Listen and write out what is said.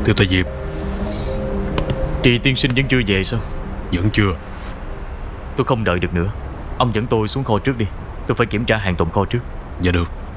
Thưa Tạ Diệp. Trì tiên sinh vẫn chưa về sao? Vẫn chưa. Tôi không đợi được nữa. Ông dẫn tôi xuống kho trước đi. Tôi phải kiểm tra hàng tồn kho trước. Dạ được.